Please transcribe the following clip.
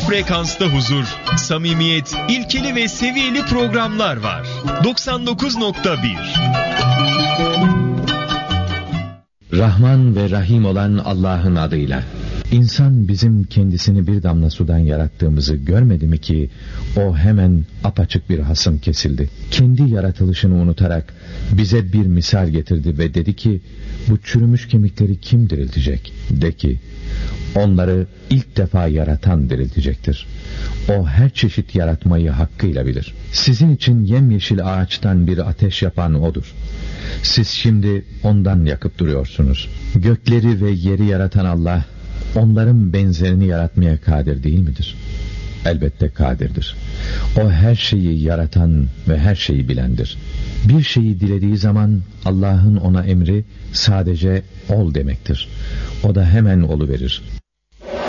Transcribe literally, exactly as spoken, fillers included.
frekansta huzur, samimiyet, ilkeli ve seviyeli programlar var. doksan dokuz nokta bir. Rahman ve Rahim olan Allah'ın adıyla. İnsan bizim kendisini bir damla sudan yarattığımızı görmedi mi ki o hemen apaçık bir hasım kesildi. Kendi yaratılışını unutarak bize bir misal getirdi ve dedi ki bu çürümüş kemikleri kim diriltecek? De ki onları ilk defa yaratan diriltecektir. O her çeşit yaratmayı hakkıyla bilir. Sizin için yemyeşil ağaçtan bir ateş yapan odur. Siz şimdi ondan yakıp duruyorsunuz. Gökleri ve yeri yaratan Allah onların benzerini yaratmaya kadir değil midir? Elbette kadirdir. O her şeyi yaratan ve her şeyi bilendir. Bir şeyi dilediği zaman Allah'ın ona emri sadece ol demektir. O da hemen oluverir.